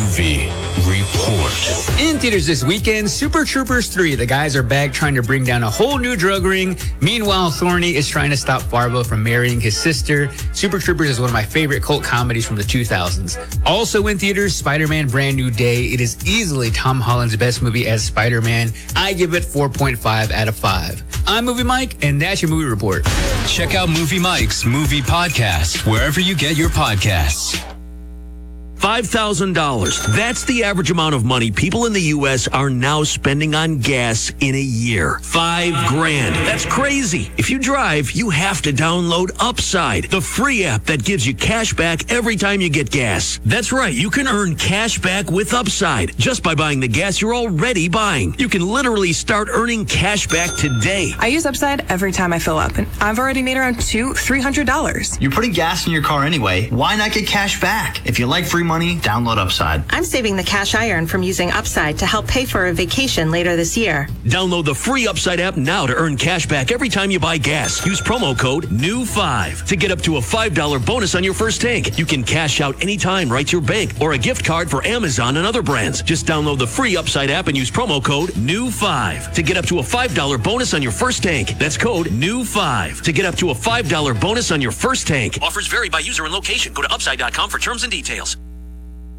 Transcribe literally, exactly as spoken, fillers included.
Movie Report. In theaters this weekend, Super Troopers three. The guys are back trying to bring down a whole new drug ring. Meanwhile, Thorny is trying to stop Farbo from marrying his sister. Super Troopers is one of my favorite cult comedies from the two thousands. Also in theaters, Spider-Man Brand New Day. It is easily Tom Holland's best movie as Spider-Man. I give it four point five out of five. I'm Movie Mike, and that's your movie report. Check out Movie Mike's Movie Podcast wherever you get your podcasts. five thousand dollars. That's the average amount of money people in the U S are now spending on gas in a year. Five grand. That's crazy. If you drive, you have to download Upside, the free app that gives you cash back every time you get gas. That's right. You can earn cash back with Upside just by buying the gas you're already buying. You can literally start earning cash back today. I use Upside every time I fill up, and I've already made around two, three hundred dollars. You're putting gas in your car anyway. Why not get cash back? If you like free money, download Upside. I'm saving the cash I earn from using Upside to help pay for a vacation later this year. Download the free Upside app now to earn cash back every time you buy gas. Use promo code N E W five to get up to a five dollars bonus on your first tank. You can cash out anytime right to your bank or a gift card for Amazon and other brands. Just download the free Upside app and use promo code N E W five to get up to a five dollars bonus on your first tank. That's code N E W five to get up to a five dollars bonus on your first tank. Offers vary by user and location. Go to upside dot com for terms and details.